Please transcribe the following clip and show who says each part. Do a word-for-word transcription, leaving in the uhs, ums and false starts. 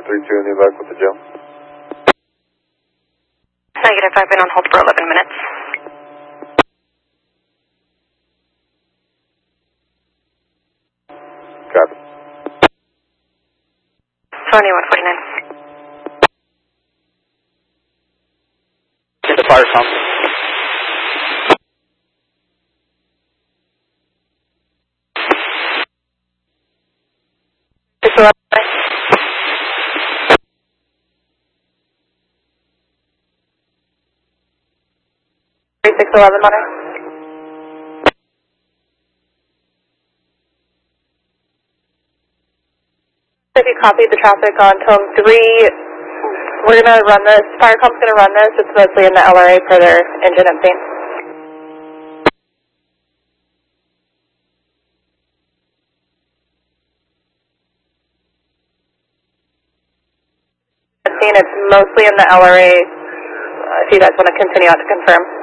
Speaker 1: three two, and back with the Joe.
Speaker 2: Negative, I've been on hold for eleven minutes.
Speaker 1: Copy.
Speaker 2: Sony one forty-nine.
Speaker 3: Get the fire pump.
Speaker 2: six eleven. six eleven, Monterey. If you copied the traffic on Tome three, we're going to run this, fire comp's going to run this, it's mostly in the L R A for their engine emptying. Emptying, it's mostly in the L R A, uh, if you guys want to continue out to confirm.